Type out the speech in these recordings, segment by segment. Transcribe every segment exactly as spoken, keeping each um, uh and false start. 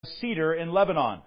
cedar in Lebanon.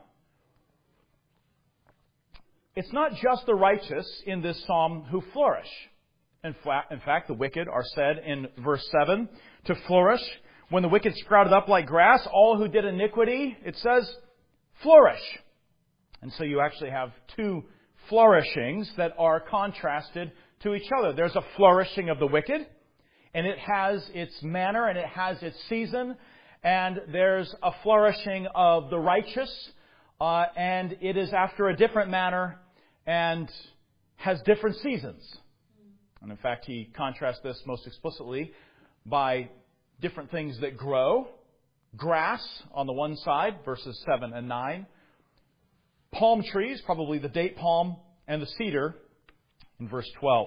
It's not just the righteous in this psalm who flourish. In fact, in fact, the wicked are said in verse seven to flourish. When the wicked sprouted up like grass, all who did iniquity, it says, flourish. And so you actually have two flourishings that are contrasted to each other. There's a flourishing of the wicked, and it has its manner and it has its season. And there's a flourishing of the righteous, uh, and it is after a different manner and has different seasons. And in fact, he contrasts this most explicitly by different things that grow. Grass on the one side, verses seven and nine. Palm trees, probably the date palm and the cedar, in verse twelve.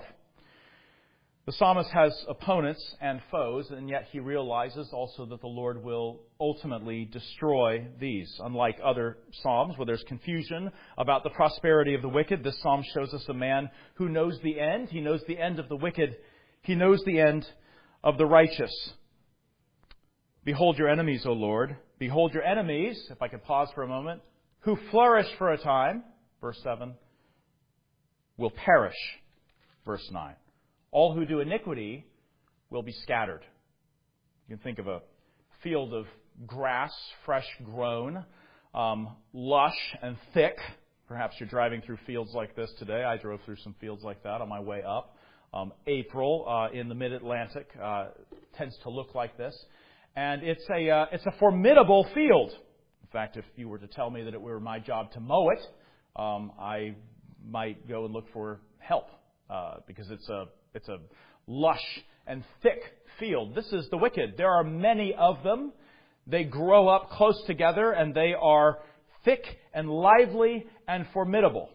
The psalmist has opponents and foes, and yet he realizes also that the Lord will ultimately destroy these. Unlike other psalms where there's confusion about the prosperity of the wicked, this psalm shows us a man who knows the end. He knows the end of the wicked. He knows the end of the righteous. Behold your enemies, O Lord. Behold your enemies, if I could pause for a moment, who flourish for a time, verse seven, will perish, verse nine. All who do iniquity will be scattered. You can think of a field of grass, fresh grown, um, lush and thick. Perhaps you're driving through fields like this today. I drove through some fields like that on my way up. Um, April uh, in the Mid-Atlantic uh, tends to look like this. And it's a uh, it's a formidable field. In fact, if you were to tell me that it were my job to mow it, um, I might go and look for help uh, because it's a It's a lush and thick field. This is the wicked. There are many of them. They grow up close together and they are thick and lively and formidable.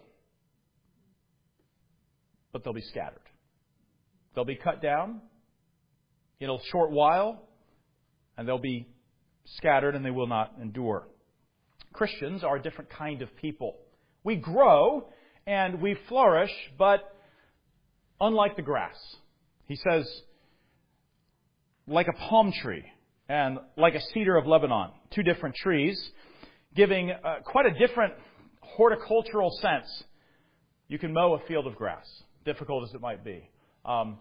But they'll be scattered. They'll be cut down in a short while and they'll be scattered and they will not endure. Christians are a different kind of people. We grow and we flourish, but unlike the grass. He says, like a palm tree and like a cedar of Lebanon, two different trees, giving uh, quite a different horticultural sense. You can mow a field of grass, difficult as it might be. Um,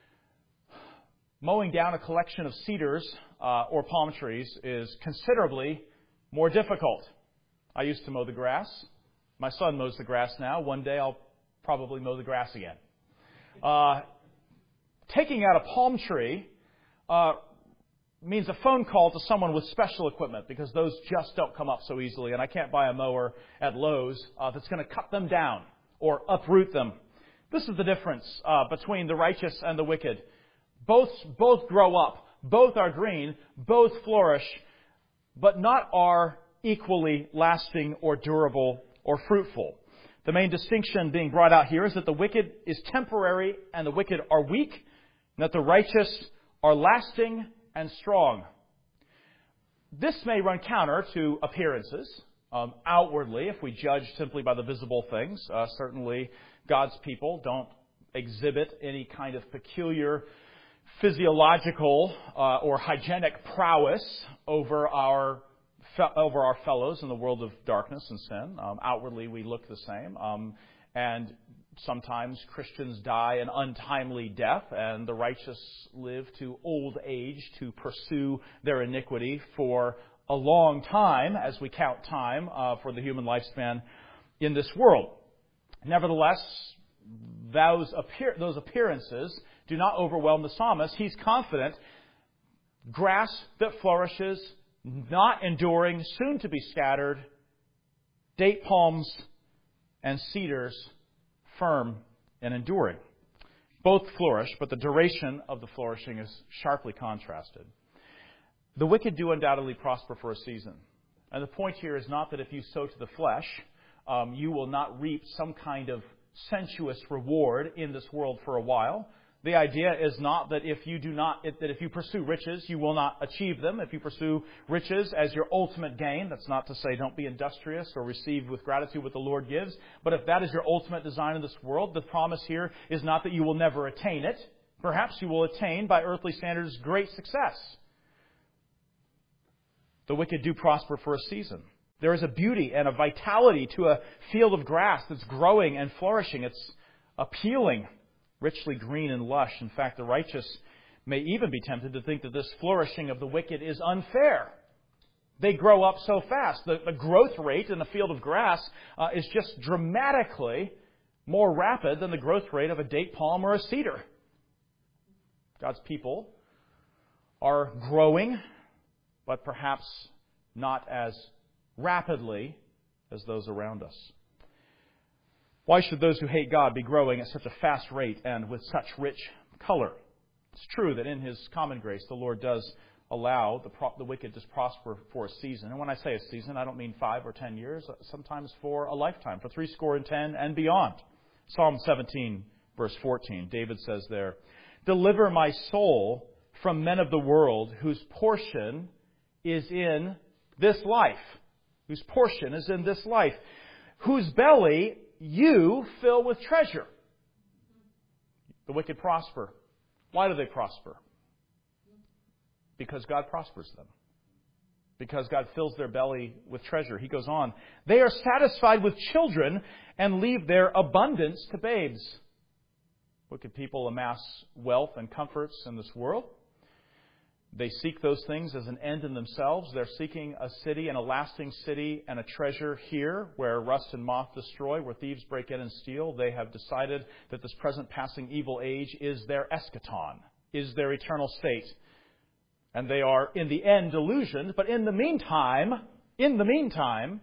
mowing down a collection of cedars uh, or palm trees is considerably more difficult. I used to mow the grass. My son mows the grass now. One day I'll probably mow the grass again. Uh, taking out a palm tree uh, means a phone call to someone with special equipment because those just don't come up so easily. And I can't buy a mower at Lowe's uh, that's going to cut them down or uproot them. This is the difference uh, between the righteous and the wicked. Both, both grow up. Both are green. Both flourish. But not are equally lasting or durable or fruitful. The main distinction being brought out here is that the wicked is temporary and the wicked are weak, and that the righteous are lasting and strong. This may run counter to appearances. Um, outwardly, if we judge simply by the visible things, uh, certainly God's people don't exhibit any kind of peculiar physiological uh, or hygienic prowess over our over our fellows in the world of darkness and sin. Um, outwardly, we look the same. Um, and sometimes Christians die an untimely death, and the righteous live to old age to pursue their iniquity for a long time, as we count time uh, for the human lifespan in this world. Nevertheless, those, appear- those appearances do not overwhelm the psalmist. He's confident. Grass that flourishes, not enduring, soon to be scattered, date palms and cedars, firm and enduring. Both flourish, but the duration of the flourishing is sharply contrasted. The wicked do undoubtedly prosper for a season. And the point here is not that if you sow to the flesh, um, you will not reap some kind of sensuous reward in this world for a while. The idea is not that if you do not, that if you pursue riches, you will not achieve them. If you pursue riches as your ultimate gain, that's not to say don't be industrious or receive with gratitude what the Lord gives. But if that is your ultimate design in this world, the promise here is not that you will never attain it. Perhaps you will attain, by earthly standards, great success. The wicked do prosper for a season. There is a beauty and a vitality to a field of grass that's growing and flourishing. It's appealing, richly green and lush. In fact, the righteous may even be tempted to think that this flourishing of the wicked is unfair. They grow up so fast. The, the growth rate in a field of grass uh, is just dramatically more rapid than the growth rate of a date palm or a cedar. God's people are growing, but perhaps not as rapidly as those around us. Why should those who hate God be growing at such a fast rate and with such rich color? It's true that in His common grace, the Lord does allow the, pro- the wicked to prosper for a season. And when I say a season, I don't mean five or ten years, sometimes for a lifetime, for three score and ten and beyond. Psalm seventeen, verse fourteen, David says there, "Deliver my soul from men of the world whose portion is in this life." Whose portion is in this life. Whose belly you fill with treasure. The wicked prosper. Why do they prosper? Because God prospers them. Because God fills their belly with treasure. He goes on, "They are satisfied with children and leave their abundance to babes." Wicked people amass wealth and comforts in this world. They seek those things as an end in themselves. They're seeking a city and a lasting city and a treasure here where rust and moth destroy, where thieves break in and steal. They have decided that this present passing evil age is their eschaton, is their eternal state. And they are in the end delusioned, but in the meantime, in the meantime,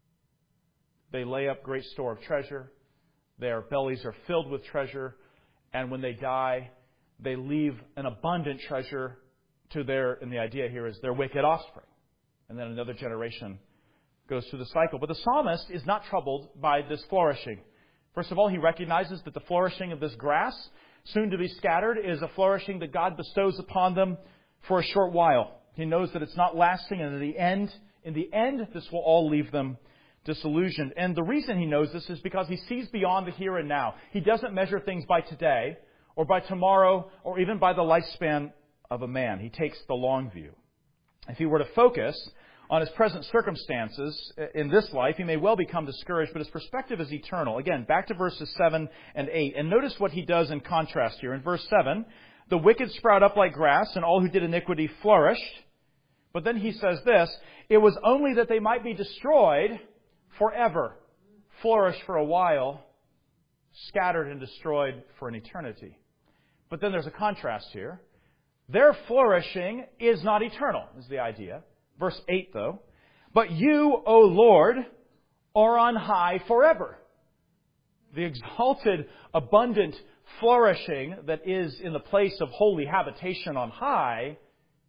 they lay up great store of treasure. Their bellies are filled with treasure. And when they die, they leave an abundant treasure to their, and the idea here is their wicked offspring. And then another generation goes through the cycle. But the psalmist is not troubled by this flourishing. First of all, he recognizes that the flourishing of this grass, soon to be scattered, is a flourishing that God bestows upon them for a short while. He knows that it's not lasting, and in the end, in the end, this will all leave them disillusioned. And the reason he knows this is because he sees beyond the here and now. He doesn't measure things by today, or by tomorrow, or even by the lifespan of a man. He takes the long view. If he were to focus on his present circumstances in this life, he may well become discouraged, but his perspective is eternal. Again, back to verses seven and eight. And notice what he does in contrast here. In verse seven, "The wicked sprout up like grass, and all who did iniquity flourished." But then he says this, "It was only that they might be destroyed forever." Flourish for a while, scattered and destroyed for an eternity. But then there's a contrast here. Their flourishing is not eternal, is the idea. Verse eight, though. "But you, O Lord, are on high forever." The exalted, abundant flourishing that is in the place of holy habitation on high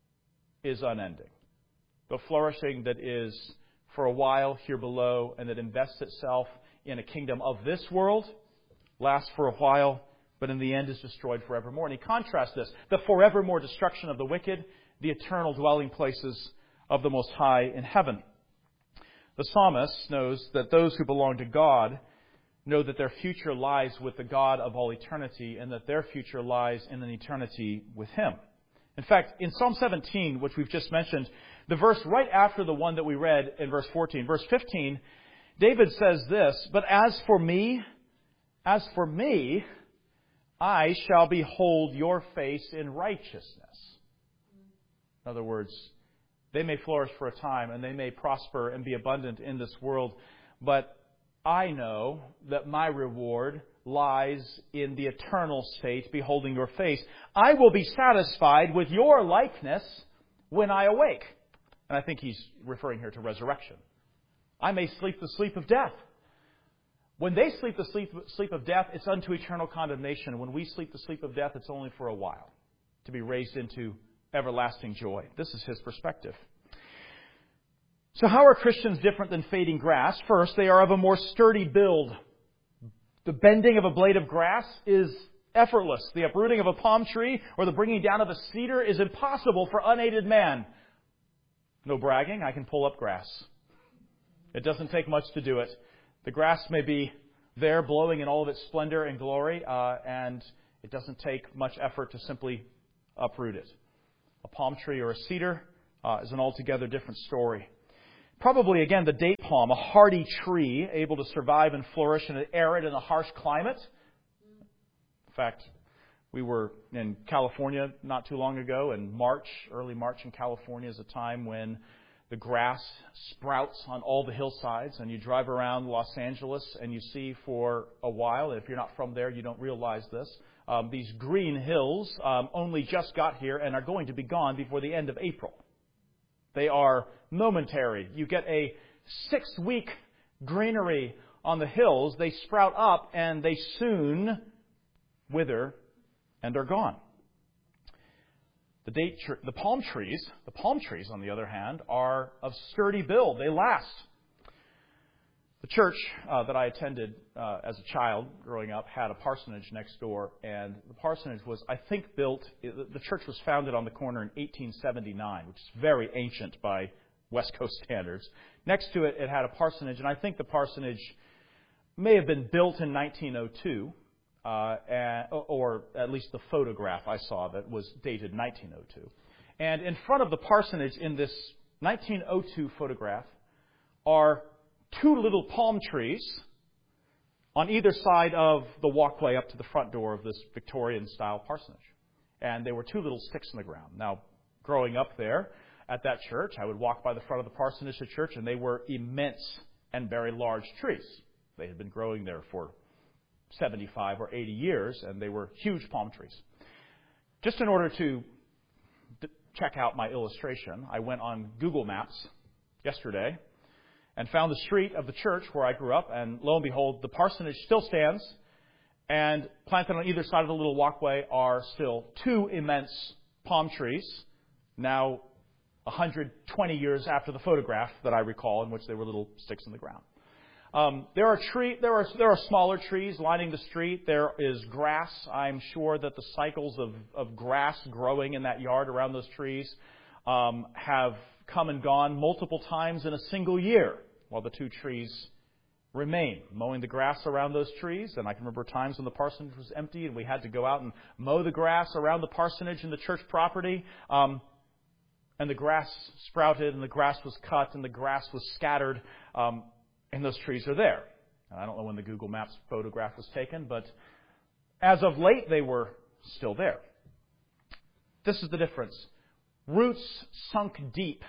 is unending. The flourishing that is for a while here below and that invests itself in a kingdom of this world lasts for a while, but in the end is destroyed forevermore. And he contrasts this, the forevermore destruction of the wicked, the eternal dwelling places of the Most High in heaven. The psalmist knows that those who belong to God know that their future lies with the God of all eternity, and that their future lies in an eternity with Him. In fact, in Psalm seventeen, which we've just mentioned, the verse right after the one that we read in verse fourteen, verse fifteen, David says this, "But as for me, as for me, I shall behold your face in righteousness." In other words, they may flourish for a time and they may prosper and be abundant in this world, but I know that my reward lies in the eternal state, beholding your face. I will be satisfied with your likeness when I awake. And I think he's referring here to resurrection. I may sleep the sleep of death. When they sleep the sleep, sleep of death, it's unto eternal condemnation. When we sleep the sleep of death, it's only for a while, to be raised into everlasting joy. This is his perspective. So how are Christians different than fading grass? First, they are of a more sturdy build. The bending of a blade of grass is effortless. The uprooting of a palm tree or the bringing down of a cedar is impossible for unaided man. No bragging, I can pull up grass. It doesn't take much to do it. The grass may be there blowing in all of its splendor and glory, uh, and it doesn't take much effort to simply uproot it. A palm tree or a cedar uh, is an altogether different story. Probably, again, the date palm, a hardy tree able to survive and flourish in an arid and a harsh climate. In fact, we were in California not too long ago, and March, early March in California is a time when the grass sprouts on all the hillsides, and you drive around Los Angeles and you see for a while, and if you're not from there, you don't realize this, um, these green hills um, only just got here and are going to be gone before the end of April. They are momentary. You get a six-week greenery on the hills. They sprout up and they soon wither and are gone. The date, tr- the palm trees, the palm trees, on the other hand, are of sturdy build. They last. The church uh, that I attended uh, as a child growing up had a parsonage next door, and the parsonage was, I think, built. The church was founded on the corner in eighteen seventy-nine, which is very ancient by West Coast standards. Next to it, it had a parsonage, and I think the parsonage may have been built in nineteen oh two. Uh, and, or at least the photograph I saw of it was dated nineteen oh two. And in front of the parsonage in this nineteen oh two photograph are two little palm trees on either side of the walkway up to the front door of this Victorian-style parsonage. And they were two little sticks in the ground. Now, growing up there at that church, I would walk by the front of the parsonage at church, and they were immense and very large trees. They had been growing there for seventy-five or eighty years, and they were huge palm trees. Just in order to d- check out my illustration, I went on Google Maps yesterday and found the street of the church where I grew up, and lo and behold, the parsonage still stands, and planted on either side of the little walkway are still two immense palm trees, now one hundred twenty years after the photograph that I recall, in which they were little sticks in the ground. Um, there are tree, there are there are smaller trees lining the street. There is grass. I'm sure that the cycles of, of grass growing in that yard around those trees um, have come and gone multiple times in a single year, while the two trees remain. Mowing the grass around those trees, and I can remember times when the parsonage was empty and we had to go out and mow the grass around the parsonage and the church property. Um, and the grass sprouted, and the grass was cut, and the grass was scattered. Um, And those trees are there. I don't know when the Google Maps photograph was taken, but as of late, they were still there. This is the difference. Roots sunk deep,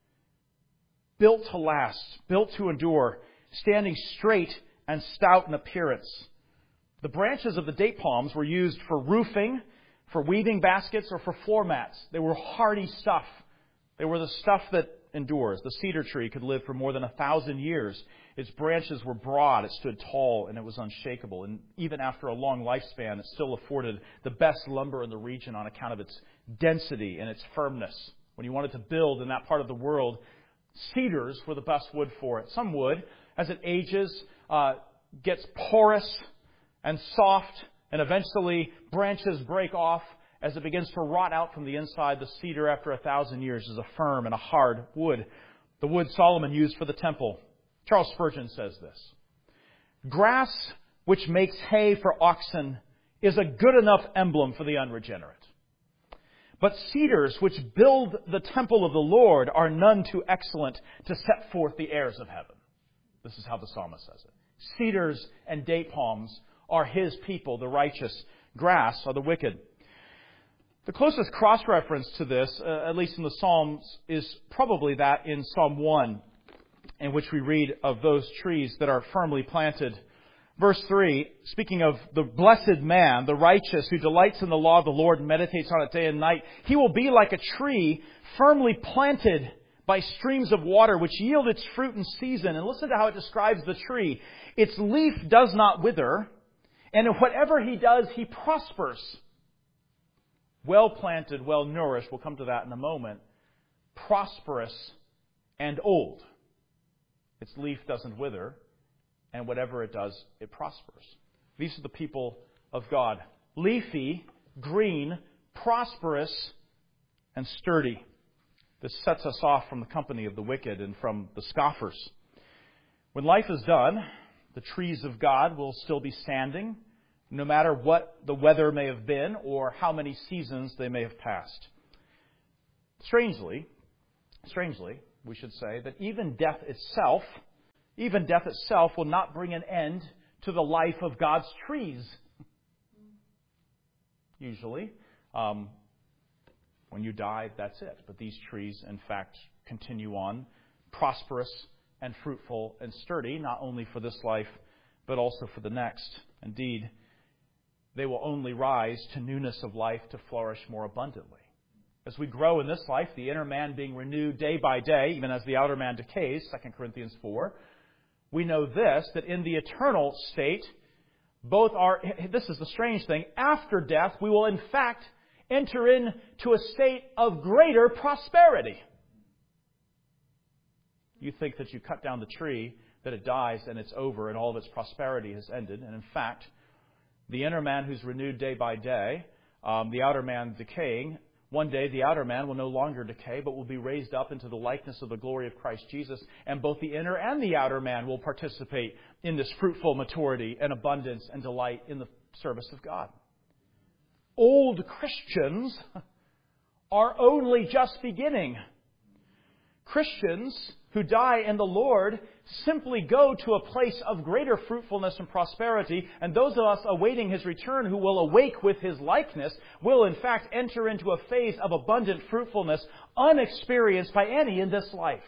built to last, built to endure, standing straight and stout in appearance. The branches of the date palms were used for roofing, for weaving baskets, or for floor mats. They were hardy stuff. They were the stuff that endures. The cedar tree could live for more than a thousand years. Its branches were broad, it stood tall, and it was unshakable. And even after a long lifespan, it still afforded the best lumber in the region on account of its density and its firmness. When you wanted to build in that part of the world, cedars were the best wood for it. Some wood, as it ages, uh, gets porous and soft, and eventually branches break off. As it begins to rot out from the inside, the cedar, after a thousand years, is a firm and a hard wood. The wood Solomon used for the temple. Charles Spurgeon says this: "Grass which makes hay for oxen is a good enough emblem for the unregenerate. But cedars which build the temple of the Lord are none too excellent to set forth the heirs of heaven." This is how the psalmist says it. Cedars and date palms are His people, the righteous. Grass are the wicked. The closest cross-reference to this, uh, at least in the Psalms, is probably that in Psalm one, in which we read of those trees that are firmly planted. Verse three, speaking of the blessed man, the righteous, who delights in the law of the Lord and meditates on it day and night, he will be like a tree firmly planted by streams of water, which yield its fruit in season. And listen to how it describes the tree. Its leaf does not wither, and in whatever he does, he prospers. Well planted, well nourished, we'll come to that in a moment, prosperous and old. Its leaf doesn't wither, and whatever it does, it prospers. These are the people of God. Leafy, green, prosperous, and sturdy. This sets us off from the company of the wicked and from the scoffers. When life is done, the trees of God will still be standing, no matter what the weather may have been or how many seasons they may have passed. Strangely, strangely, we should say, that even death itself, even death itself will not bring an end to the life of God's trees. Usually, um, when you die, that's it. But these trees, in fact, continue on, prosperous and fruitful and sturdy, not only for this life, but also for the next. Indeed, they will only rise to newness of life to flourish more abundantly. As we grow in this life, the inner man being renewed day by day, even as the outer man decays, Second Corinthians four, we know this, that in the eternal state, both are, this is the strange thing, after death, we will in fact enter into a state of greater prosperity. You think that you cut down the tree, that it dies and it's over and all of its prosperity has ended. And in fact, the inner man who's renewed day by day, um, the outer man decaying, one day the outer man will no longer decay, but will be raised up into the likeness of the glory of Christ Jesus. And both the inner and the outer man will participate in this fruitful maturity and abundance and delight in the service of God. Old Christians are only just beginning. Christians who die in the Lord simply go to a place of greater fruitfulness and prosperity, and those of us awaiting His return who will awake with His likeness will in fact enter into a phase of abundant fruitfulness unexperienced by any in this life.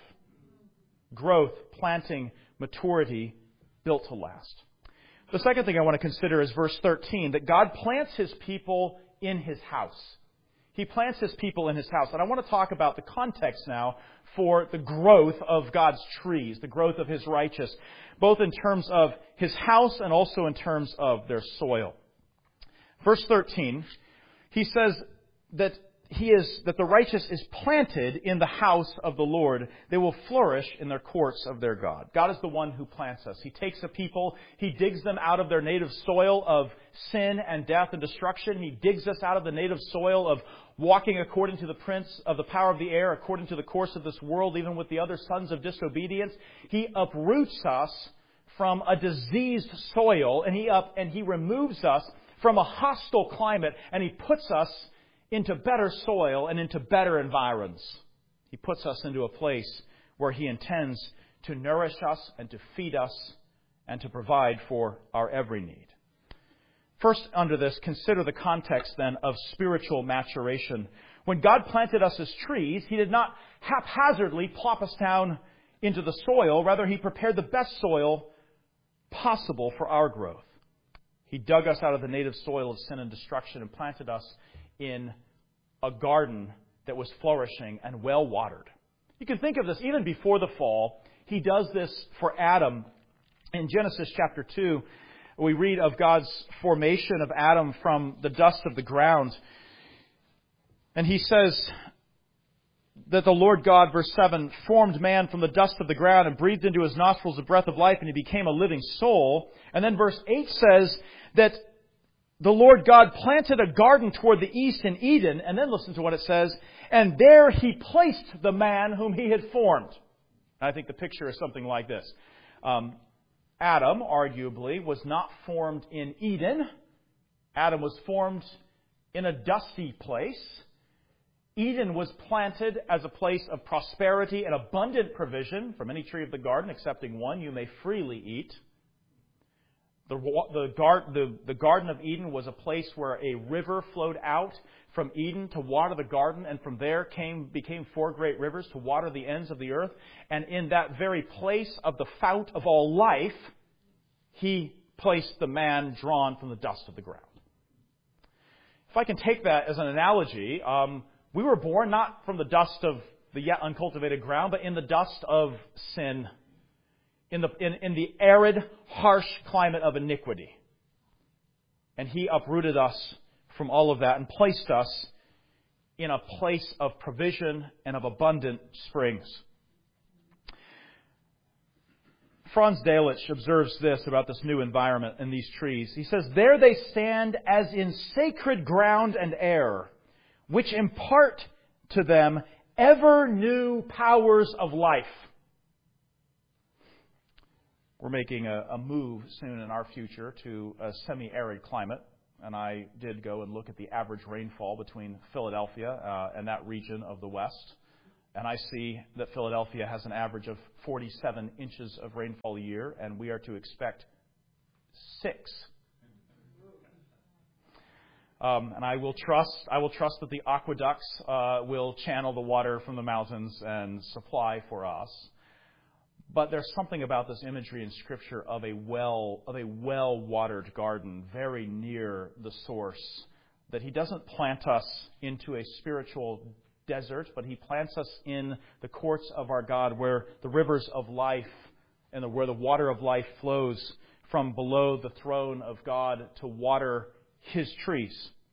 Growth, planting, maturity, built to last. The second thing I want to consider is verse thirteen, that God plants His people in His house. He plants His people in His house. And I want to talk about the context now for the growth of God's trees, the growth of His righteous, both in terms of His house and also in terms of their soil. Verse thirteen, he says that he is that the righteous is planted in the house of the Lord. They will flourish in their courts of their God. God is the one who plants us. He takes a people, He digs them out of their native soil of sin and death and destruction. He digs us out of the native soil of walking according to the prince of the power of the air, according to the course of this world, even with the other sons of disobedience. He uproots us from a diseased soil, and He up and He removes us from a hostile climate, and He puts us into better soil and into better environs. He puts us into a place where He intends to nourish us and to feed us and to provide for our every need. First, under this, consider the context then of spiritual maturation. When God planted us as trees, He did not haphazardly plop us down into the soil. Rather, He prepared the best soil possible for our growth. He dug us out of the native soil of sin and destruction and planted us in a garden that was flourishing and well watered. You can think of this even before the fall. He does this for Adam. In Genesis chapter two, we read of God's formation of Adam from the dust of the ground. And He says that the Lord God, verse seven, formed man from the dust of the ground and breathed into his nostrils the breath of life, and he became a living soul. And then verse eight says that the Lord God planted a garden toward the east in Eden, and then listen to what it says, and there He placed the man whom He had formed. I think the picture is something like this. Um, Adam, arguably, was not formed in Eden. Adam was formed in a dusty place. Eden was planted as a place of prosperity and abundant provision. From any tree of the garden, excepting one, you may freely eat. The, the, the, the Garden of Eden was a place where a river flowed out from Eden to water the garden, and from there came became four great rivers to water the ends of the earth. And in that very place of the fount of all life, He placed the man drawn from the dust of the ground. If I can take that as an analogy, um, we were born not from the dust of the yet uncultivated ground, but in the dust of sin. In the, in, in the arid, harsh climate of iniquity. And He uprooted us from all of that and placed us in a place of provision and of abundant springs. Franz Delitzsch observes this about this new environment and these trees. He says, "There they stand as in sacred ground and air, which impart to them ever new powers of life." We're making a, a move soon in our future to a semi-arid climate, and I did go and look at the average rainfall between Philadelphia uh, and that region of the West. And I see that Philadelphia has an average of forty-seven inches of rainfall a year, and we are to expect six. Um, and I will trust, I will trust that the aqueducts uh, will channel the water from the mountains and supply for us. But there's something about this imagery in Scripture of a well, of a well-watered garden, very near the source, that He doesn't plant us into a spiritual desert, but He plants us in the courts of our God, where the rivers of life and the, where the water of life flows from below the throne of God to water His trees,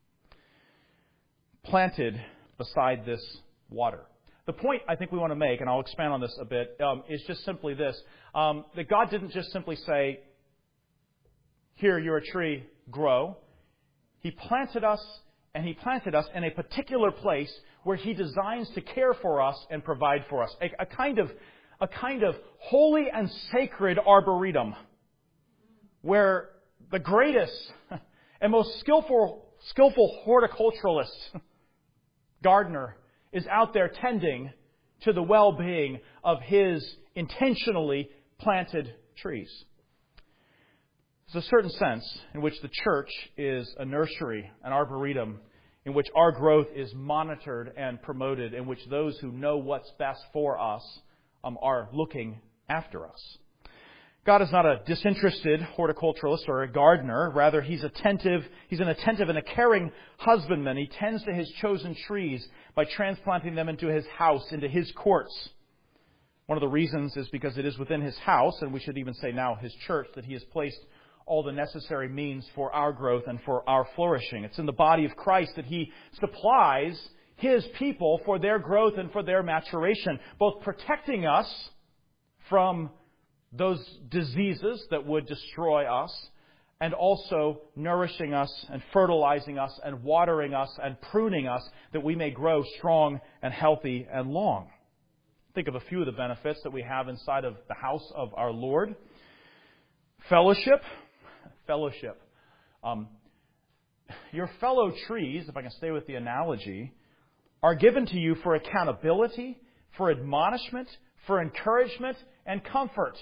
planted beside this water. The point I think we want to make, and I'll expand on this a bit, um, is just simply this, um, that God didn't just simply say, here, you're a tree, grow. He planted us, and He planted us in a particular place where He designs to care for us and provide for us. A, a kind of, a kind of holy and sacred arboretum, where the greatest and most skillful, skillful horticulturalist, gardener, is out there tending to the well-being of His intentionally planted trees. There's a certain sense in which the church is a nursery, an arboretum, in which our growth is monitored and promoted, in which those who know what's best for us um, are looking after us. God is not a disinterested horticulturalist or a gardener. Rather, He's attentive. He's an attentive and a caring husbandman. He tends to His chosen trees by transplanting them into His house, into His courts. One of the reasons is because it is within His house, and we should even say now His church, that He has placed all the necessary means for our growth and for our flourishing. It's in the body of Christ that He supplies His people for their growth and for their maturation, both protecting us from those diseases that would destroy us, and also nourishing us and fertilizing us and watering us and pruning us that we may grow strong and healthy and long. Think of a few of the benefits that we have inside of the house of our Lord. Fellowship. Fellowship. Um, your fellow trees, if I can stay with the analogy, are given to you for accountability, for admonishment, for encouragement, and comfort.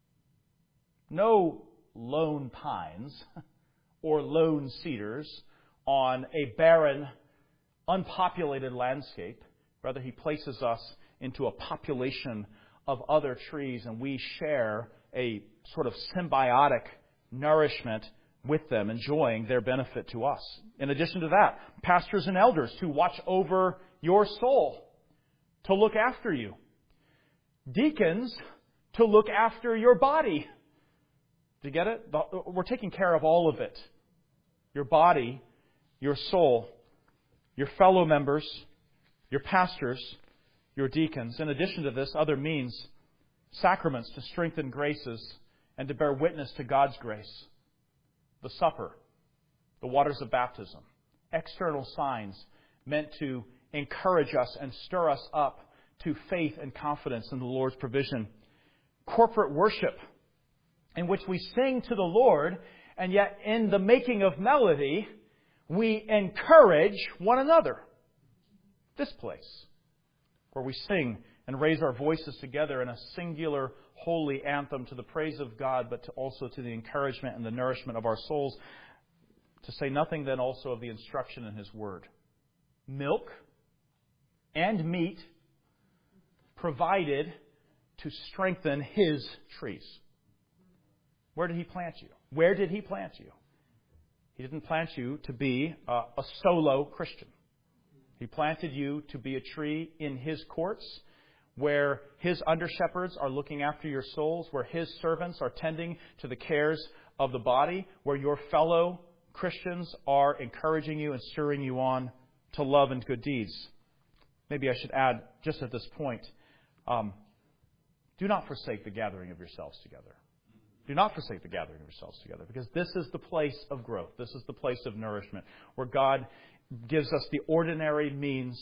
No lone pines or lone cedars on a barren, unpopulated landscape. Rather, He places us into a population of other trees, and we share a sort of symbiotic nourishment with them, enjoying their benefit to us. In addition to that, pastors and elders to watch over your soul, to look after you. Deacons to look after your body. Do you get it? We're taking care of all of it. Your body, your soul, your fellow members, your pastors, your deacons. In addition to this, other means, sacraments to strengthen graces and to bear witness to God's grace. The supper, the waters of baptism, external signs meant to encourage us and stir us up to faith and confidence in the Lord's provision. Corporate worship, in which we sing to the Lord, and yet in the making of melody, we encourage one another. This place, where we sing and raise our voices together in a singular holy anthem to the praise of God, but to also to the encouragement and the nourishment of our souls, to say nothing then also of the instruction in His Word. Milk and meat provided to strengthen His trees. Where did He plant you? Where did He plant you? He didn't plant you to be a, a solo Christian. He planted you to be a tree in His courts, where His under-shepherds are looking after your souls, where His servants are tending to the cares of the body, where your fellow Christians are encouraging you and stirring you on to love and good deeds. Maybe I should add, just at this point, um, do not forsake the gathering of yourselves together. Do not forsake the gathering of yourselves together, because this is the place of growth. This is the place of nourishment, where God gives us the ordinary means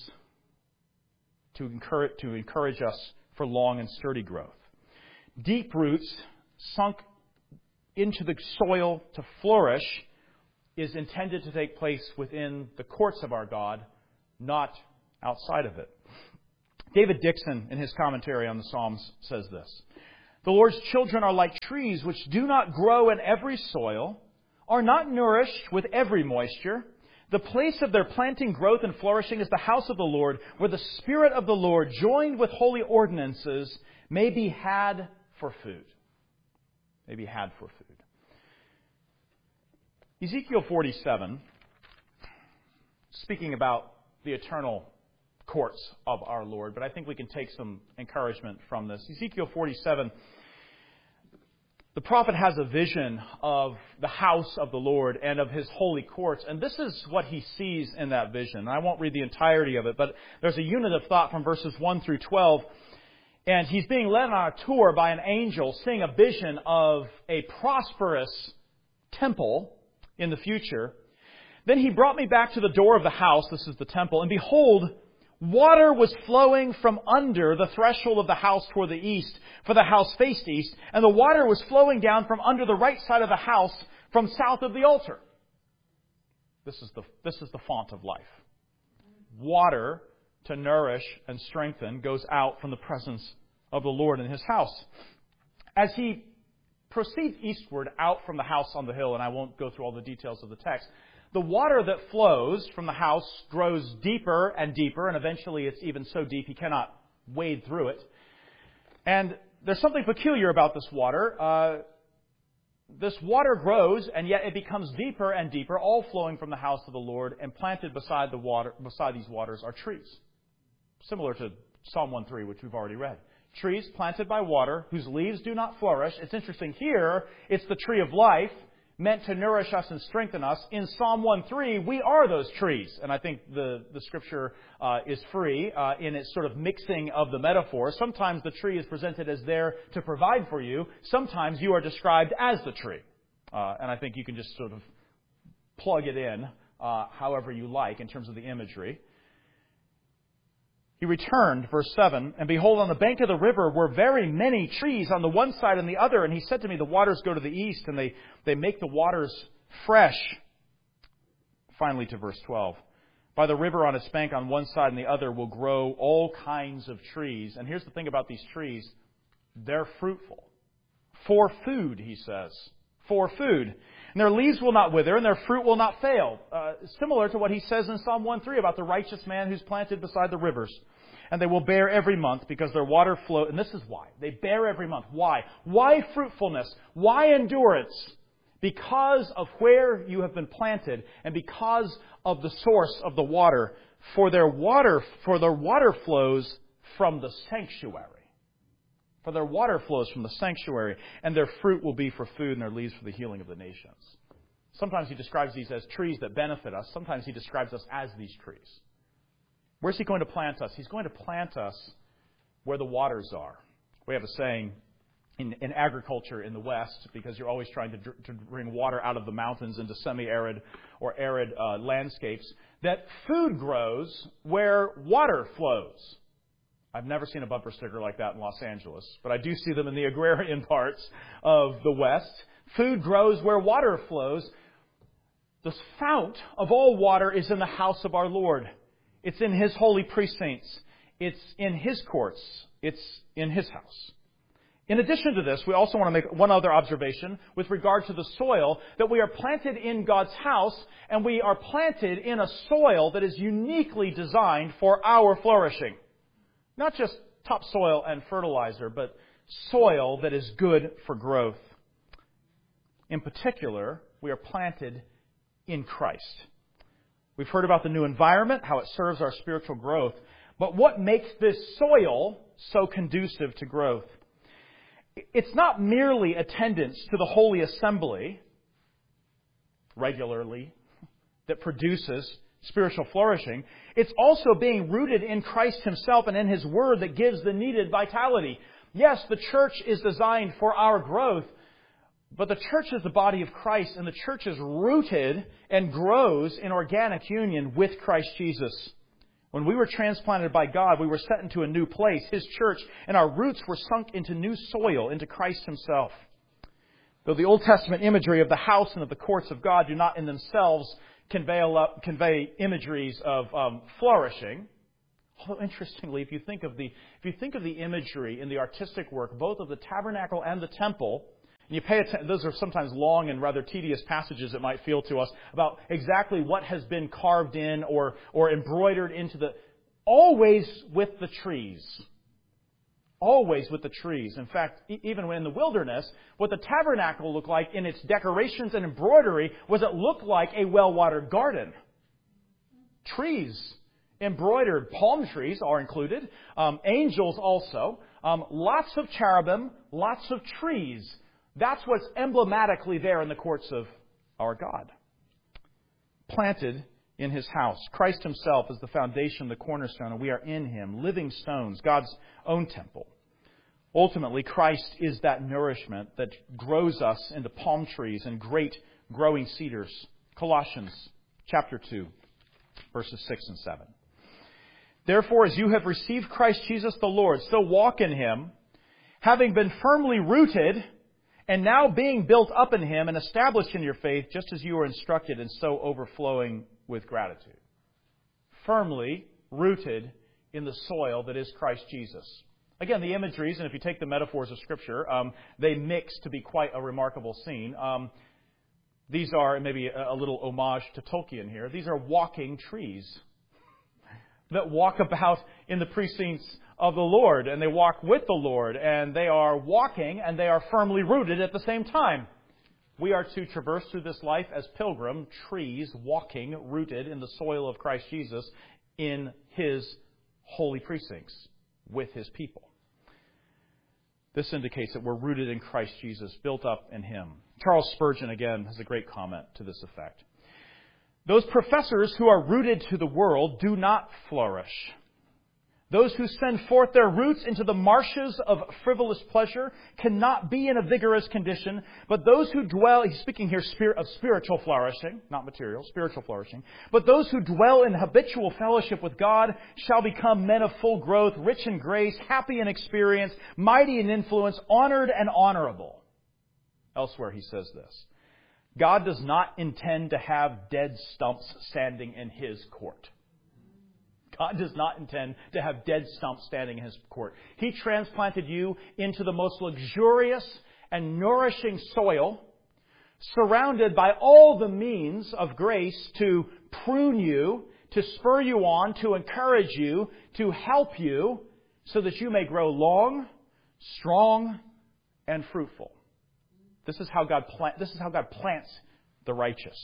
to encourage, to encourage us for long and sturdy growth. Deep roots sunk into the soil to flourish is intended to take place within the courts of our God, not outside of it. David Dixon, in his commentary on the Psalms, says this: "The Lord's children are like trees which do not grow in every soil, are not nourished with every moisture. The place of their planting, growth, and flourishing is the house of the Lord, where the Spirit of the Lord, joined with holy ordinances, may be had for food." May be had for food. Ezekiel forty-seven, speaking about the eternal courts of our Lord, but I think we can take some encouragement from this. Ezekiel forty-seven, the prophet has a vision of the house of the Lord and of His holy courts, and this is what he sees in that vision. I won't read the entirety of it, but there's a unit of thought from verses one through twelve, and he's being led on a tour by an angel, seeing a vision of a prosperous temple in the future. "Then he brought me back to the door of the house," this is the temple, "and behold, water was flowing from under the threshold of the house toward the east, for the house faced east, and the water was flowing down from under the right side of the house from south of the altar." This is the, this is the font of life. Water to nourish and strengthen goes out from the presence of the Lord in His house. As he proceeds eastward out from the house on the hill, and I won't go through all the details of the text, the water that flows from the house grows deeper and deeper, and eventually it's even so deep he cannot wade through it. And there's something peculiar about this water. Uh, this water grows, and yet it becomes deeper and deeper, all flowing from the house of the Lord, and planted beside the water, beside these waters are trees. Similar to Psalm one three, which we've already read. Trees planted by water, whose leaves do not flourish. It's interesting here, it's the tree of life, meant to nourish us and strengthen us. In Psalm one three, we are those trees. And I think the, the Scripture uh, is free uh, in its sort of mixing of the metaphors. Sometimes the tree is presented as there to provide for you. Sometimes you are described as the tree. Uh, and I think you can just sort of plug it in uh, however you like in terms of the imagery. "He returned," verse seven, "and behold, on the bank of the river were very many trees on the one side and the other. And he said to me, the waters go to the east, and they, they make the waters fresh." Finally to verse twelve. "By the river on its bank on one side and the other will grow all kinds of trees." And here's the thing about these trees. They're fruitful. For food, he says. For food. "And their leaves will not wither, and their fruit will not fail." Uh, similar to what he says in Psalm one three about the righteous man who's planted beside the rivers. "And they will bear every month, because their water flow." And this is why. They bear every month. Why? Why fruitfulness? Why endurance? Because of where you have been planted, and because of the source of the water. For their water, for their water flows from the sanctuary. For their water flows from the sanctuary, and their fruit will be for food, and their leaves for the healing of the nations. Sometimes he describes these as trees that benefit us. Sometimes he describes us as these trees. Where's he going to plant us? He's going to plant us where the waters are. We have a saying in, in agriculture in the West, because you're always trying to, dr- to bring water out of the mountains into semi-arid or arid uh, landscapes, that food grows where water flows. I've never seen a bumper sticker like that in Los Angeles, but I do see them in the agrarian parts of the West. Food grows where water flows. The fount of all water is in the house of our Lord. It's in His holy precincts. It's in His courts. It's in His house. In addition to this, we also want to make one other observation with regard to the soil, that we are planted in God's house, and we are planted in a soil that is uniquely designed for our flourishing. Not just topsoil and fertilizer, but soil that is good for growth. In particular, we are planted in Christ. We've heard about the new environment, how it serves our spiritual growth. But what makes this soil so conducive to growth? It's not merely attendance to the holy assembly regularly that produces spiritual flourishing. It's also being rooted in Christ Himself and in His Word that gives the needed vitality. Yes, the church is designed for our growth, but the church is the body of Christ, and the church is rooted and grows in organic union with Christ Jesus. When we were transplanted by God, we were set into a new place, His church, and our roots were sunk into new soil, into Christ Himself. Though the Old Testament imagery of the house and of the courts of God do not in themselves convey, convey imageries of um, flourishing, Although interestingly, if you think of the if you think of the imagery in the artistic work, both of the tabernacle and the temple, and you pay attention, those are sometimes long and rather tedious passages, it might feel to us, about exactly what has been carved in or or embroidered into the, always with the trees. Always with the trees. In fact, e- even when in the wilderness, what the tabernacle looked like in its decorations and embroidery was it looked like a well-watered garden. Trees, embroidered palm trees are included, um, angels also, um, lots of cherubim, lots of trees. That's what's emblematically there in the courts of our God. Planted in His house. Christ Himself is the foundation, the cornerstone, and we are in Him, living stones, God's own temple. Ultimately, Christ is that nourishment that grows us into palm trees and great growing cedars. Colossians chapter two, verses six and seven. Therefore, as you have received Christ Jesus the Lord, so walk in Him, having been firmly rooted, and now being built up in Him and established in your faith, just as you were instructed, and so overflowing with gratitude. Firmly rooted in the soil that is Christ Jesus. Again, the imageries, and if you take the metaphors of Scripture, um, they mix to be quite a remarkable scene. Um, these are, maybe a, a little homage to Tolkien here, these are walking trees that walk about in the precincts of the Lord, and they walk with the Lord, and they are walking and they are firmly rooted at the same time. We are to traverse through this life as pilgrim trees walking, rooted in the soil of Christ Jesus in His holy precincts with His people. This indicates that we're rooted in Christ Jesus, built up in Him. Charles Spurgeon, again, has a great comment to this effect. Those professors who are rooted to the world do not flourish. Those who send forth their roots into the marshes of frivolous pleasure cannot be in a vigorous condition, but those who dwell, he's speaking here of spiritual flourishing, not material, spiritual flourishing, but those who dwell in habitual fellowship with God shall become men of full growth, rich in grace, happy in experience, mighty in influence, honored and honorable. Elsewhere he says this: God does not intend to have dead stumps standing in His court. God does not intend to have dead stumps standing in His court. He transplanted you into the most luxurious and nourishing soil, surrounded by all the means of grace to prune you, to spur you on, to encourage you, to help you, so that you may grow long, strong, and fruitful. This is how God plant, this is how God plants the righteous.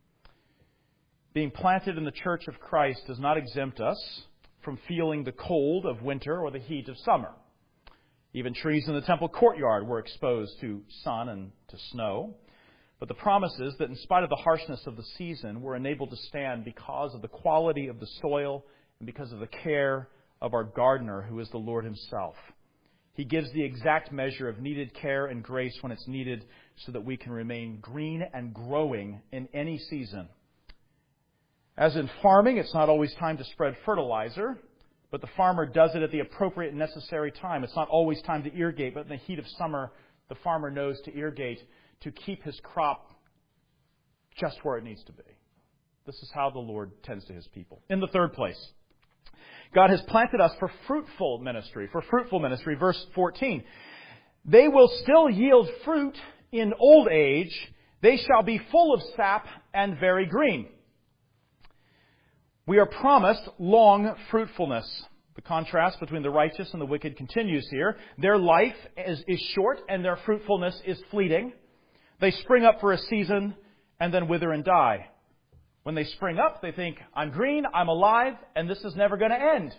Being planted in the church of Christ does not exempt us from feeling the cold of winter or the heat of summer. Even trees in the temple courtyard were exposed to sun and to snow. But the promise is that in spite of the harshness of the season, we're enabled to stand because of the quality of the soil and because of the care of our gardener, who is the Lord Himself. He gives the exact measure of needed care and grace when it's needed so that we can remain green and growing in any season. As in farming, it's not always time to spread fertilizer, but the farmer does it at the appropriate and necessary time. It's not always time to irrigate, but in the heat of summer, the farmer knows to irrigate to keep his crop just where it needs to be. This is how the Lord tends to His people. In the third place, God has planted us for fruitful ministry, for fruitful ministry. Verse fourteen, they will still yield fruit in old age. They shall be full of sap and very green. We are promised long fruitfulness. The contrast between the righteous and the wicked continues here. Their life is, is short and their fruitfulness is fleeting. They spring up for a season and then wither and die. When they spring up, they think, I'm green, I'm alive, and this is never going to end.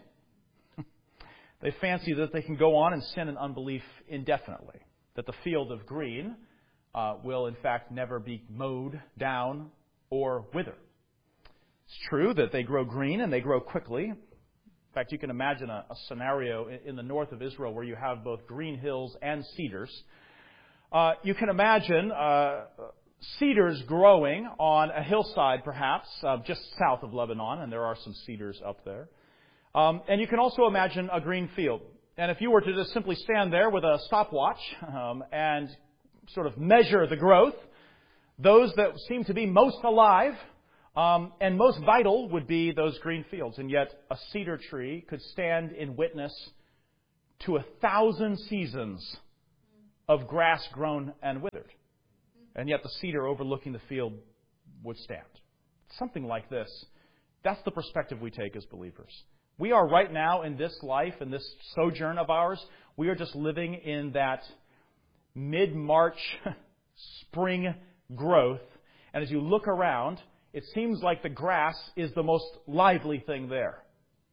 They fancy that they can go on and sin in unbelief indefinitely, that the field of green uh, will in fact never be mowed down or wither. It's true that they grow green and they grow quickly. In fact, you can imagine a, a scenario in, in the north of Israel where you have both green hills and cedars. Uh, you can imagine uh, cedars growing on a hillside, perhaps, uh, just south of Lebanon, and there are some cedars up there. Um, and you can also imagine a green field. And if you were to just simply stand there with a stopwatch um, and sort of measure the growth, those that seem to be most alive Um, and most vital would be those green fields. And yet a cedar tree could stand in witness to a thousand seasons of grass grown and withered. And yet the cedar overlooking the field would stand. Something like this. That's the perspective we take as believers. We are right now in this life, in this sojourn of ours, we are just living in that mid-March spring growth. And as you look around, it seems like the grass is the most lively thing there.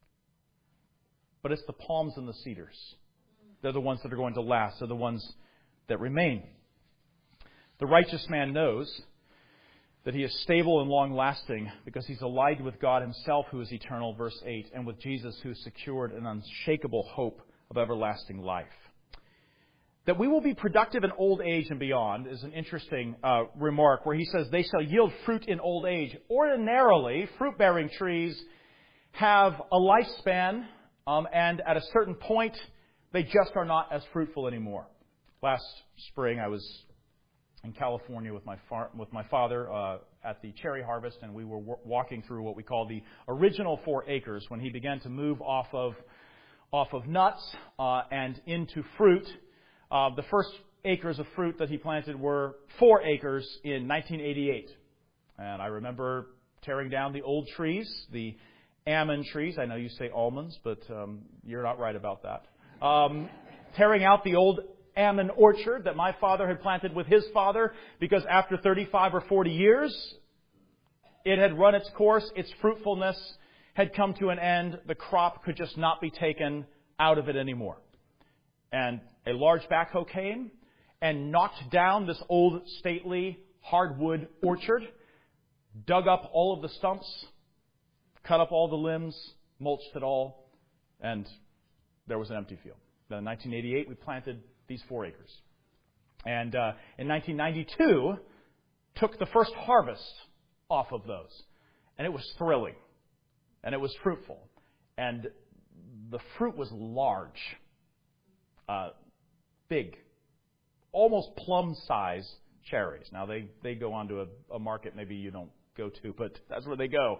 But it's the palms and the cedars. They're the ones that are going to last. They're the ones that remain. The righteous man knows that he is stable and long-lasting because he's allied with God himself, who is eternal, verse eight, and with Jesus, who secured an unshakable hope of everlasting life. That we will be productive in old age and beyond is an interesting uh, remark where he says they shall yield fruit in old age. Ordinarily, fruit-bearing trees have a lifespan, um, and at a certain point, they just are not as fruitful anymore. Last spring, I was in California with my far- with my father uh, at the cherry harvest, and we were w- walking through what we call the original four acres when he began to move off of off of nuts uh, and into fruit. Uh, the first acres of fruit that he planted were four acres in nineteen eighty-eight. And I remember tearing down the old trees, the almond trees. I know you say almonds, but um, you're not right about that. Um, tearing out the old almond orchard that my father had planted with his father, because after thirty-five or forty years, it had run its course, its fruitfulness had come to an end. The crop could just not be taken out of it anymore. And a large backhoe came and knocked down this old stately hardwood orchard, dug up all of the stumps, cut up all the limbs, mulched it all, and there was an empty field. Then in nineteen eighty-eight, we planted these four acres. And uh, in nineteen ninety-two, took the first harvest off of those. And it was thrilling. And it was fruitful. And the fruit was large. Uh, big. Almost plum-size cherries. Now, they, they go onto a, a market maybe you don't go to, but that's where they go.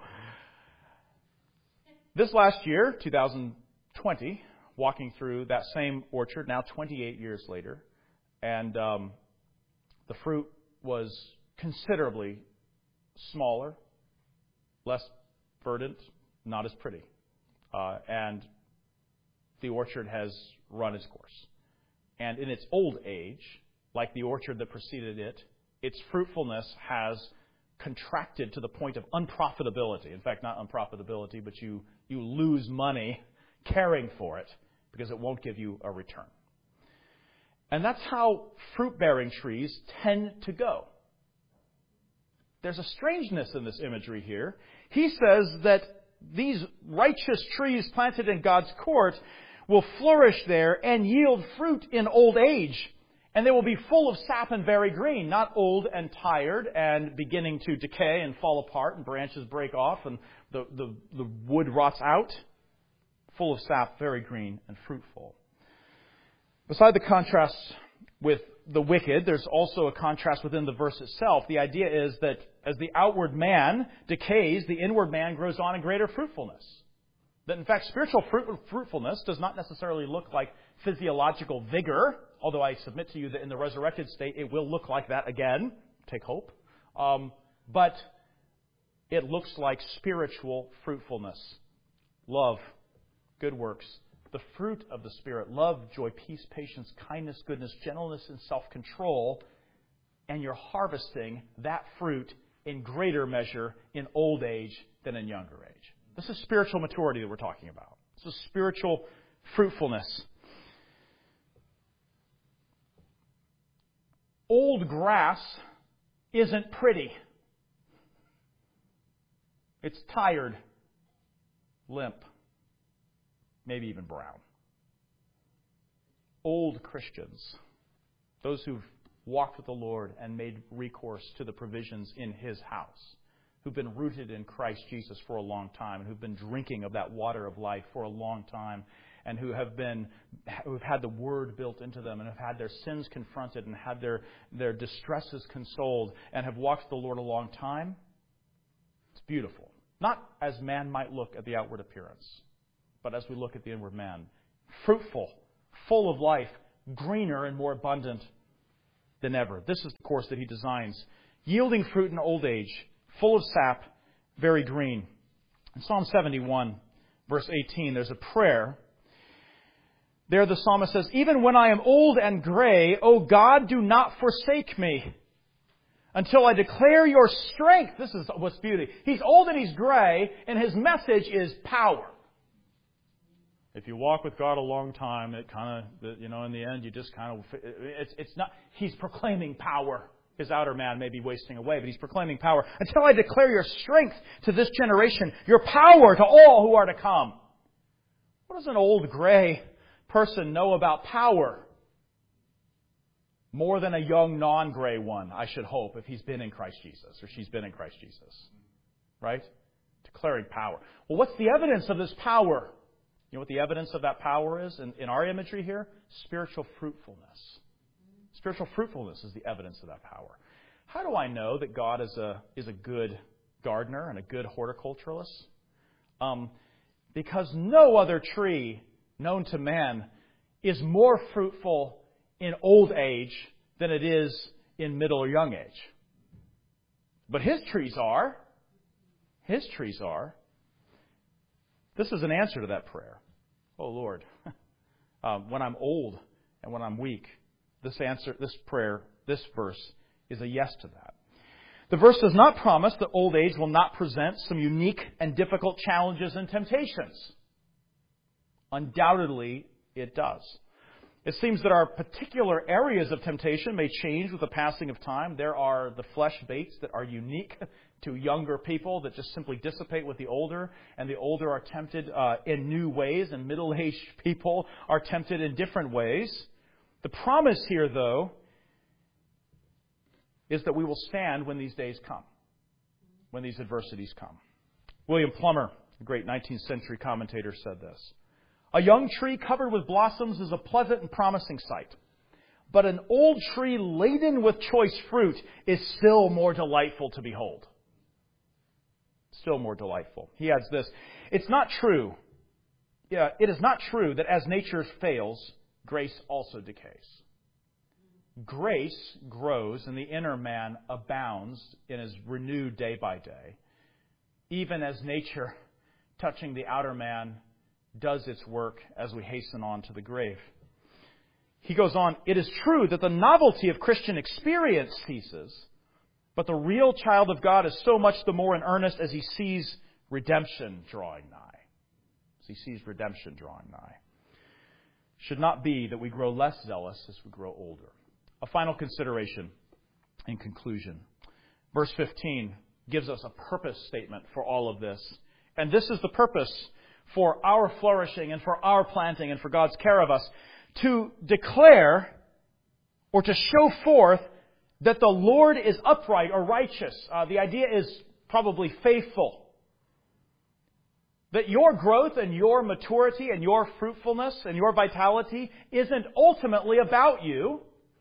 This last year, two thousand twenty, walking through that same orchard, now twenty-eight years later, and um, the fruit was considerably smaller, less verdant, not as pretty. Uh, and the orchard has run its course. And in its old age, like the orchard that preceded it, its fruitfulness has contracted to the point of unprofitability. In fact, not unprofitability, but you, you lose money caring for it because it won't give you a return. And that's how fruit-bearing trees tend to go. There's a strangeness in this imagery here. He says that these righteous trees planted in God's court will flourish there and yield fruit in old age. And they will be full of sap and very green, not old and tired and beginning to decay and fall apart and branches break off and the, the, the wood rots out. Full of sap, very green and fruitful. Beside the contrast with the wicked, there's also a contrast within the verse itself. The idea is that as the outward man decays, the inward man grows on in greater fruitfulness. That in fact, spiritual fruit, fruitfulness does not necessarily look like physiological vigor, although I submit to you that in the resurrected state it will look like that again. Take hope. Um, but it looks like spiritual fruitfulness. Love, good works, the fruit of the Spirit, love, joy, peace, patience, kindness, goodness, gentleness, and self-control. And you're harvesting that fruit in greater measure in old age than in younger age. This is spiritual maturity that we're talking about. This is spiritual fruitfulness. Old grass isn't pretty. It's tired, limp, maybe even brown. Old Christians, those who've walked with the Lord and made recourse to the provisions in His house, who've been rooted in Christ Jesus for a long time, and who've been drinking of that water of life for a long time, and who have been, who've had the Word built into them, and have had their sins confronted, and had their, their distresses consoled, and have walked with the Lord a long time. It's beautiful. Not as man might look at the outward appearance, but as we look at the inward man. Fruitful, full of life, greener and more abundant than ever. This is the course that He designs. Yielding fruit in old age, full of sap, very green. In Psalm seventy-one, verse eighteen, there's a prayer. There the psalmist says, "Even when I am old and gray, O God, do not forsake me until I declare your strength." This is what's beauty. He's old and he's gray, and his message is power. If you walk with God a long time, it kind of, you know, in the end, you just kind of, it's, it's not, he's proclaiming power. His outer man may be wasting away, but he's proclaiming power. "Until I declare your strength to this generation, your power to all who are to come." What does an old gray person know about power? More than a young non-gray one, I should hope, if he's been in Christ Jesus, or she's been in Christ Jesus. Right? Declaring power. Well, what's the evidence of this power? You know what the evidence of that power is in, in our imagery here? Spiritual fruitfulness. Spiritual fruitfulness is the evidence of that power. How do I know that God is a is a good gardener and a good horticulturalist? Um, because no other tree known to man is more fruitful in old age than it is in middle or young age. But His trees are. His trees are. This is an answer to that prayer. Oh, Lord, um, when I'm old and when I'm weak, this answer, this prayer, this verse is a yes to that. The verse does not promise that old age will not present some unique and difficult challenges and temptations. Undoubtedly, it does. It seems that our particular areas of temptation may change with the passing of time. There are the flesh baits that are unique to younger people that just simply dissipate with the older, and the older are tempted uh, in new ways, and middle-aged people are tempted in different ways. The promise here, though, is that we will stand when these days come, when these adversities come. William Plummer, a great nineteenth century commentator, said this: "A young tree covered with blossoms is a pleasant and promising sight. But an old tree laden with choice fruit is still more delightful to behold." Still more delightful. He adds this: "It's not true. Yeah, it is not true that as nature fails, grace also decays. Grace grows and the inner man abounds and is renewed day by day, even as nature, touching the outer man, does its work as we hasten on to the grave." He goes on, "It is true that the novelty of Christian experience ceases, but the real child of God is so much the more in earnest as he sees redemption drawing nigh." As he sees redemption drawing nigh. Should not be that we grow less zealous as we grow older. A final consideration in conclusion. Verse fifteen gives us a purpose statement for all of this. And this is the purpose for our flourishing and for our planting and for God's care of us. To declare or to show forth that the Lord is upright or righteous. Uh, the idea is probably faithful. That your growth and your maturity and your fruitfulness and your vitality isn't ultimately about you.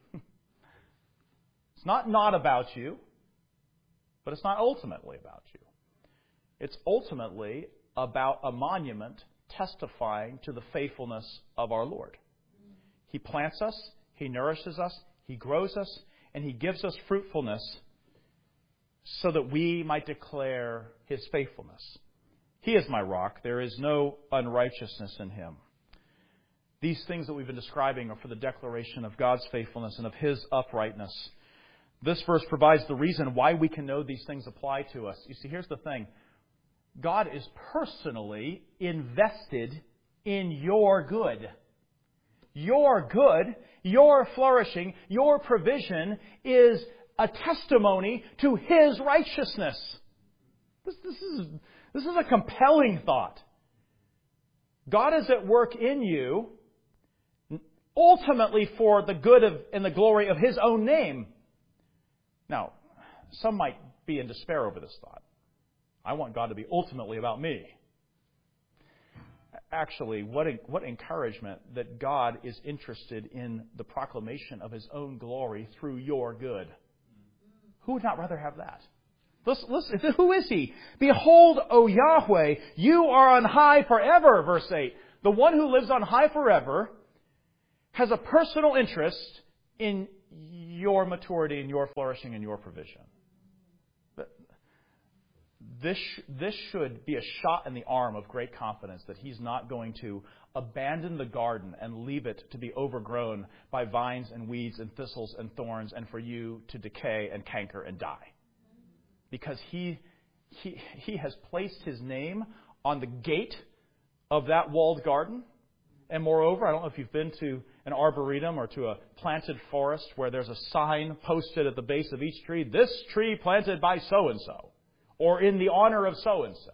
It's not not about you, but it's not ultimately about you. It's ultimately about a monument testifying to the faithfulness of our Lord. He plants us, He nourishes us, He grows us, and He gives us fruitfulness so that we might declare His faithfulness. He is my rock. There is no unrighteousness in Him. These things that we've been describing are for the declaration of God's faithfulness and of His uprightness. This verse provides the reason why we can know these things apply to us. You see, here's the thing. God is personally invested in your good. Your good, your flourishing, your provision is a testimony to His righteousness. This, this is, this is a compelling thought. God is at work in you, ultimately for the good of, and the glory of His own name. Now, some might be in despair over this thought. I want God to be ultimately about me. Actually, what, what encouragement that God is interested in the proclamation of His own glory through your good. Who would not rather have that? Listen, listen, who is he? Behold, O Yahweh, you are on high forever, verse eight. The one who lives on high forever has a personal interest in your maturity and your flourishing and your provision. This, this should be a shot in the arm of great confidence that He's not going to abandon the garden and leave it to be overgrown by vines and weeds and thistles and thorns and for you to decay and canker and die. Because He, he, he has placed His name on the gate of that walled garden. And moreover, I don't know if you've been to an arboretum or to a planted forest where there's a sign posted at the base of each tree, this tree planted by so-and-so, or in the honor of so-and-so.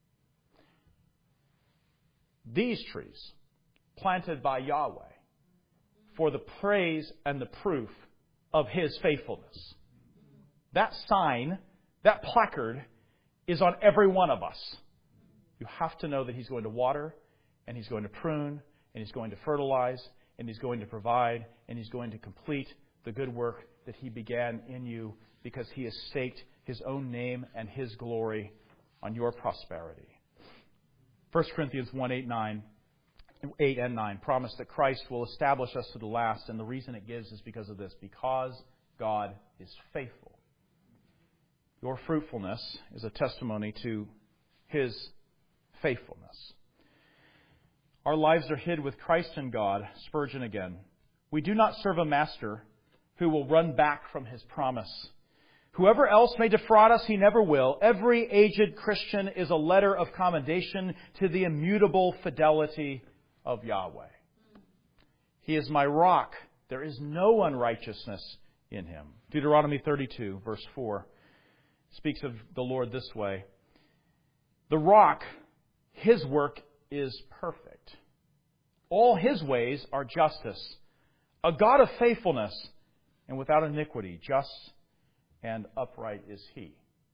These trees, planted by Yahweh, for the praise and the proof of His faithfulness. That sign, that placard, is on every one of us. You have to know that He's going to water, and He's going to prune, and He's going to fertilize, and He's going to provide, and He's going to complete the good work that He began in you, because He has staked His own name and His glory on your prosperity. First Corinthians one, eight, nine, eight and nine promise that Christ will establish us to the last, and the reason it gives is because of this, because God is faithful. Your fruitfulness is a testimony to His faithfulness. Our lives are hid with Christ in God. Spurgeon again. We do not serve a master who will run back from His promise. Whoever else may defraud us, he never will. Every aged Christian is a letter of commendation to the immutable fidelity of Yahweh. He is my rock. There is no unrighteousness in Him. Deuteronomy thirty-two, verse four, speaks of the Lord this way. The rock, His work is perfect. All His ways are justice. A God of faithfulness and without iniquity, just and upright is He.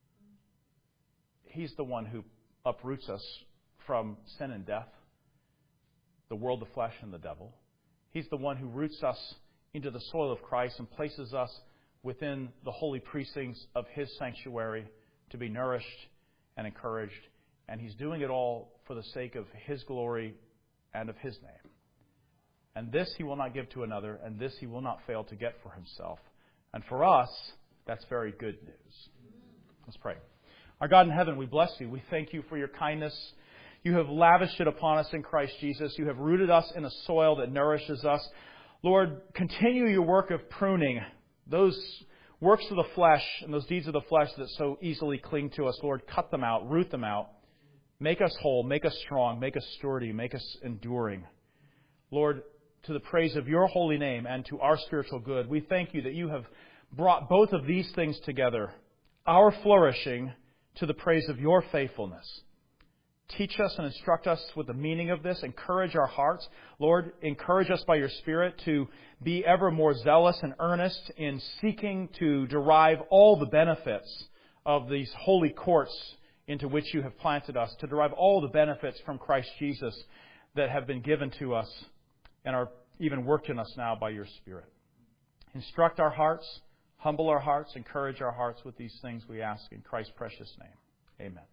He's the one who uproots us from sin and death, the world, the flesh, and the devil. He's the one who roots us into the soil of Christ and places us within the holy precincts of His sanctuary to be nourished and encouraged. And He's doing it all for the sake of His glory and of His name. And this He will not give to another, and this He will not fail to get for Himself. And for us, that's very good news. Let's pray. Our God in heaven, we bless You. We thank You for Your kindness. You have lavished it upon us in Christ Jesus. You have rooted us in a soil that nourishes us. Lord, continue Your work of pruning, those works of the flesh and those deeds of the flesh that so easily cling to us. Lord, cut them out, root them out. Make us whole, make us strong, make us sturdy, make us enduring. Lord, to the praise of Your holy name and to our spiritual good, we thank You that You have brought both of these things together, our flourishing to the praise of Your faithfulness. Teach us and instruct us with the meaning of this. Encourage our hearts. Lord, encourage us by Your Spirit to be ever more zealous and earnest in seeking to derive all the benefits of these holy courts into which You have planted us, to derive all the benefits from Christ Jesus that have been given to us and are even worked in us now by Your Spirit. Instruct our hearts, humble our hearts, encourage our hearts with these things we ask in Christ's precious name. Amen.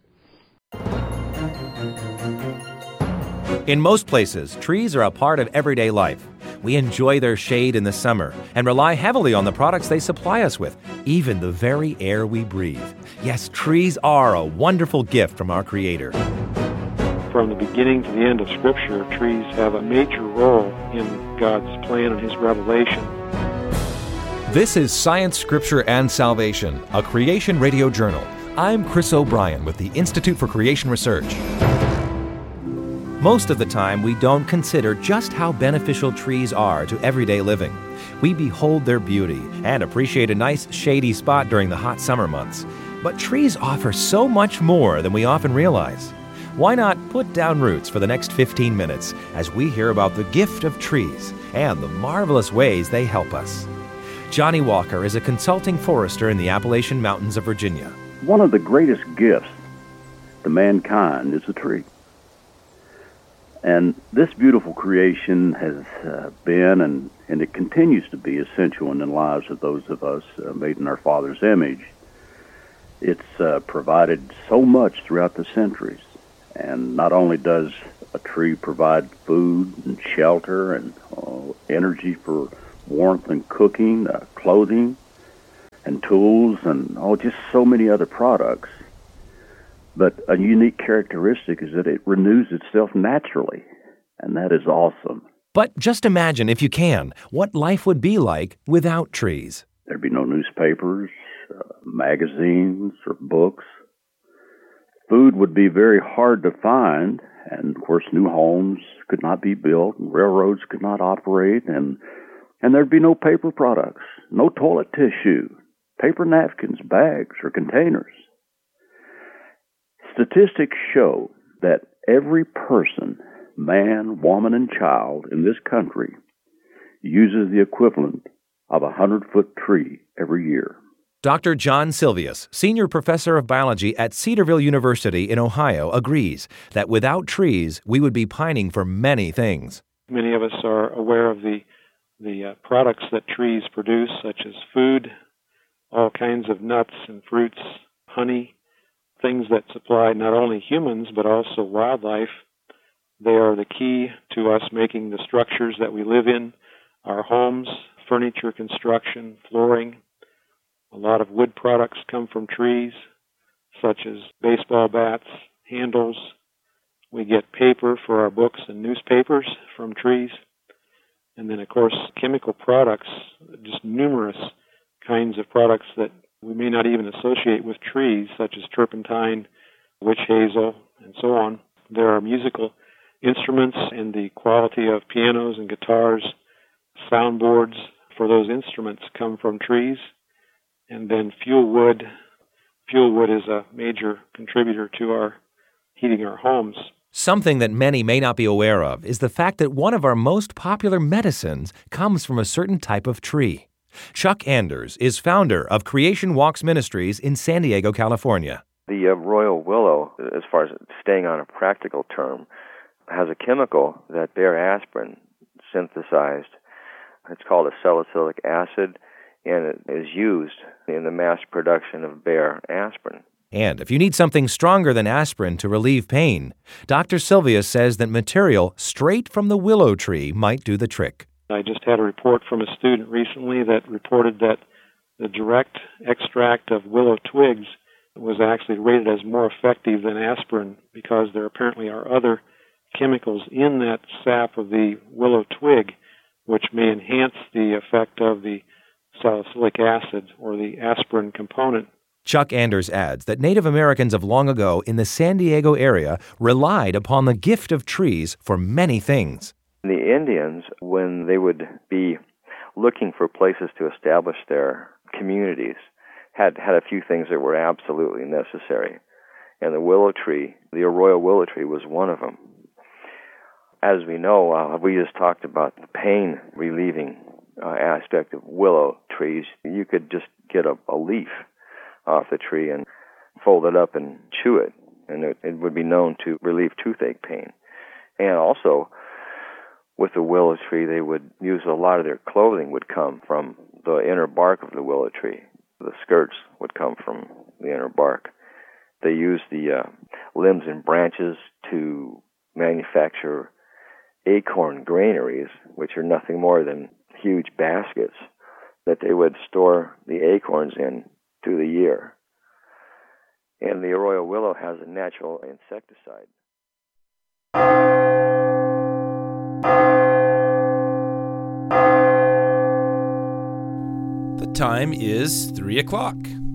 In most places, trees are a part of everyday life. We enjoy their shade in the summer and rely heavily on the products they supply us with, even the very air we breathe. Yes, trees are a wonderful gift from our Creator. From the beginning to the end of Scripture, trees have a major role in God's plan and His revelation. This is Science, Scripture, and Salvation, a Creation Radio Journal. I'm Chris O'Brien with the Institute for Creation Research. Most of the time, we don't consider just how beneficial trees are to everyday living. We behold their beauty and appreciate a nice shady spot during the hot summer months. But trees offer so much more than we often realize. Why not put down roots for the next fifteen minutes as we hear about the gift of trees and the marvelous ways they help us? Johnny Walker is a consulting forester in the Appalachian Mountains of Virginia. One of the greatest gifts to mankind is a tree. And this beautiful creation has uh, been and, and it continues to be essential in the lives of those of us uh, made in our Father's image. It's uh, provided so much throughout the centuries. And not only does a tree provide food and shelter and uh, energy for warmth and cooking, uh, clothing and tools, and oh, just so many other products. But a unique characteristic is that it renews itself naturally, and that is awesome. But just imagine, if you can, what life would be like without trees. There'd be no newspapers, uh, magazines, or books. Food would be very hard to find, and of course new homes could not be built, and railroads could not operate, and, and there'd be no paper products, no toilet tissue, paper napkins, bags, or containers. Statistics show that every person, man, woman, and child in this country uses the equivalent of a hundred-foot tree every year. Doctor John Silvius, senior professor of biology at Cedarville University in Ohio, agrees that without trees, we would be pining for many things. Many of us are aware of the the uh, products that trees produce, such as food, all kinds of nuts and fruits, honey, things that supply not only humans but also wildlife. They are the key to us making the structures that we live in, our homes, furniture, construction, flooring. A lot of wood products come from trees, such as baseball bats, handles. We get paper for our books and newspapers from trees. And then, of course, chemical products, just numerous kinds of products that we may not even associate with trees, such as turpentine, witch hazel, and so on. There are musical instruments, and the quality of pianos and guitars, soundboards for those instruments come from trees. And then fuel wood. Fuel wood is a major contributor to our heating our homes. Something that many may not be aware of is the fact that one of our most popular medicines comes from a certain type of tree. Chuck Anders is founder of Creation Walks Ministries in San Diego, California. The uh, royal willow, as far as staying on a practical term, has a chemical that Bayer aspirin synthesized. It's called a salicylic acid, and it is used in the mass production of Bayer aspirin. And if you need something stronger than aspirin to relieve pain, Doctor Silvius says that material straight from the willow tree might do the trick. I just had a report from a student recently that reported that the direct extract of willow twigs was actually rated as more effective than aspirin because there apparently are other chemicals in that sap of the willow twig which may enhance the effect of the salicylic acid or the aspirin component. Chuck Anders adds that Native Americans of long ago in the San Diego area relied upon the gift of trees for many things. The Indians, when they would be looking for places to establish their communities, had, had a few things that were absolutely necessary. And the willow tree, the arroyo willow tree, was one of them. As we know, uh, we just talked about the pain-relieving uh, aspect of willow trees. You could just get a, a leaf off the tree and fold it up and chew it, and it, it would be known to relieve toothache pain. And also, with the willow tree, they would use a lot of their clothing would come from the inner bark of the willow tree. The skirts would come from the inner bark. They used the uh, limbs and branches to manufacture acorn granaries, which are nothing more than huge baskets that they would store the acorns in through the year. And the arroyo willow has a natural insecticide. The time is three o'clock.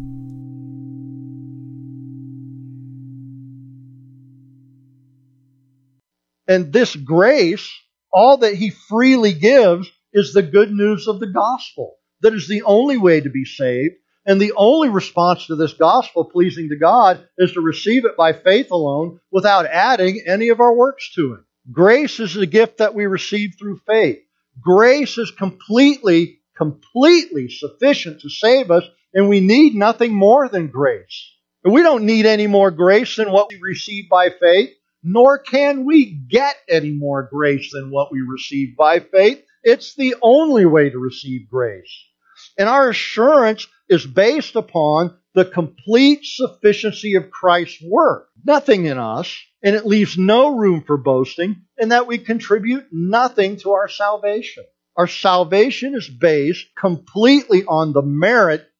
And this grace, all that he freely gives, is the good news of the gospel. That is the only way to be saved. And the only response to this gospel pleasing to God is to receive it by faith alone without adding any of our works to it. Grace is a gift that we receive through faith. Grace is completely, completely sufficient to save us, and we need nothing more than grace. And we don't need any more grace than what we receive by faith, nor can we get any more grace than what we receive by faith. It's the only way to receive grace. And our assurance is based upon the complete sufficiency of Christ's work. Nothing in us, and it leaves no room for boasting, in that we contribute nothing to our salvation. Our salvation is based completely on the merit